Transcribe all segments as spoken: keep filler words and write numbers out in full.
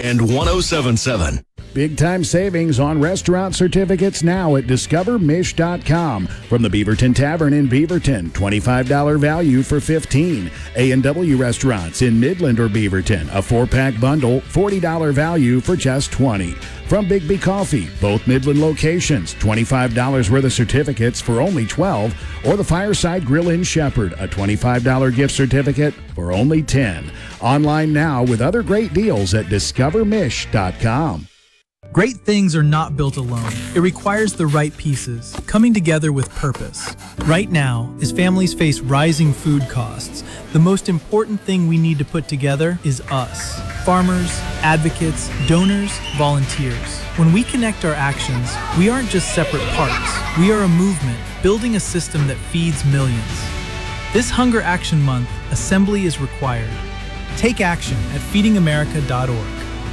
and one oh seven point seven. Big time savings on restaurant certificates now at discover mish dot com. From the Beaverton Tavern in Beaverton, twenty-five dollars value for fifteen dollars. A and W restaurants in Midland or Beaverton, a four-pack bundle, forty dollars value for just twenty dollars. From Bigby Coffee, both Midland locations, twenty-five dollars worth of certificates for only twelve dollars. Or the Fireside Grill in Shepherd, a twenty-five dollars gift certificate for only ten dollars. Online now with other great deals at discover mish dot com. Great things are not built alone. It requires the right pieces, coming together with purpose. Right now, as families face rising food costs, the most important thing we need to put together is us. Farmers, advocates, donors, volunteers. When we connect our actions, we aren't just separate parts. We are a movement, building a system that feeds millions. This Hunger Action Month, assembly is required. Take action at feeding america dot org.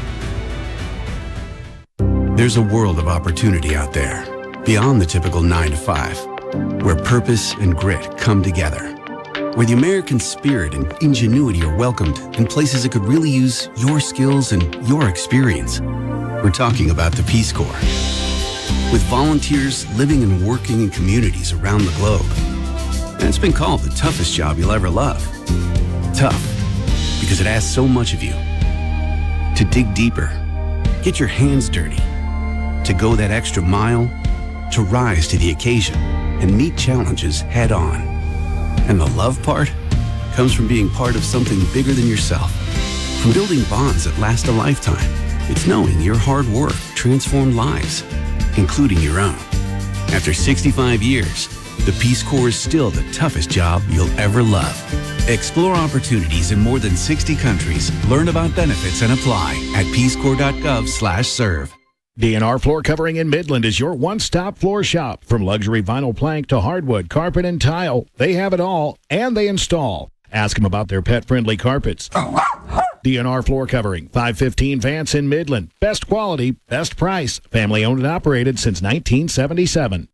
There's a world of opportunity out there, beyond the typical nine to five, where purpose and grit come together, where the American spirit and ingenuity are welcomed in places that could really use your skills and your experience. We're talking about the Peace Corps. With volunteers living and working in communities around the globe. And it's been called the toughest job you'll ever love. Tough, because it asks so much of you. To dig deeper, get your hands dirty, to go that extra mile, to rise to the occasion and meet challenges head on. And the love part comes from being part of something bigger than yourself. From building bonds that last a lifetime, it's knowing your hard work transformed lives, including your own. After sixty-five years, the Peace Corps is still the toughest job you'll ever love. Explore opportunities in more than sixty countries. Learn about benefits and apply at peace corps dot gov slash serve. D and R Floor Covering in Midland is your one-stop floor shop. From luxury vinyl plank to hardwood, carpet, and tile, they have it all, and they install. Ask them about their pet-friendly carpets. D and R Floor Covering, five fifteen Vance in Midland. Best quality, best price. Family-owned and operated since nineteen seventy-seven.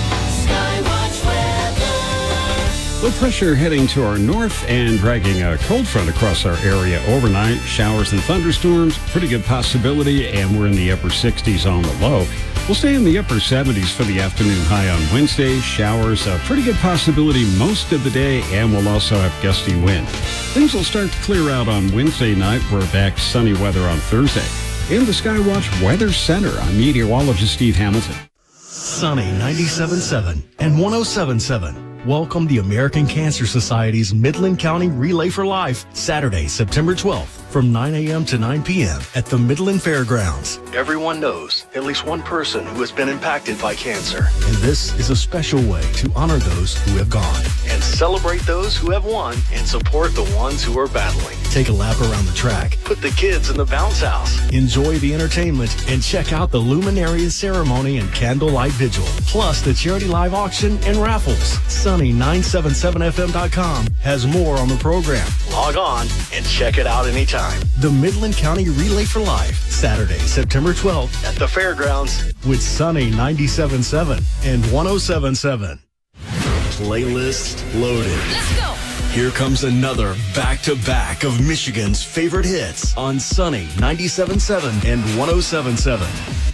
Low pressure heading to our north and dragging a cold front across our area overnight. Showers and thunderstorms, pretty good possibility, and we're in the upper sixties on the low. We'll stay in the upper seventies for the afternoon high on Wednesday. Showers, a pretty good possibility most of the day, and we'll also have gusty wind. Things will start to clear out on Wednesday night. We're back sunny weather on Thursday. In the Skywatch Weather Center, I'm meteorologist Steve Hamilton. Sunny ninety-seven point seven and one oh seven point seven. Welcome the American Cancer Society's Midland County Relay for Life, Saturday, September twelfth, from nine a.m. to nine p.m. at the Midland Fairgrounds. Everyone knows at least one person who has been impacted by cancer, and this is a special way to honor those who have gone and celebrate those who have won and support the ones who are battling. Take a lap around the track, put the kids in the bounce house, enjoy the entertainment, and check out the Luminarias ceremony and candlelight vigil, plus the charity live auction and raffles. Sunny nine seventy-seven F M dot com has more on the program. Log on and check it out anytime. The Midland County Relay for Life, Saturday, September twelfth at the Fairgrounds with Sunny ninety-seven point seven and one oh seven point seven. Playlist loaded. Let's go. Here comes another back-to-back of Michigan's favorite hits on Sunny ninety-seven point seven and one oh seven point seven.